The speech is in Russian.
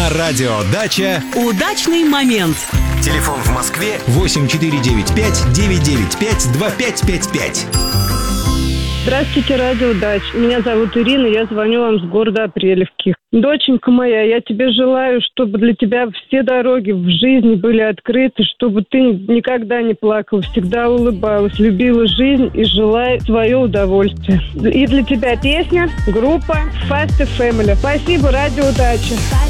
На радио «Дача» удачный момент. Телефон в Москве 8495-995-2555. Здравствуйте, радио «Дач». Меня зовут Ирина, я звоню вам с города Апрелевки. Доченька моя, я тебе желаю, чтобы для тебя все дороги в жизни были открыты, чтобы ты никогда не плакала, всегда улыбалась, любила жизнь и жила свое удовольствие. И для тебя песня, группа Fast Family. Спасибо, радио «Дача».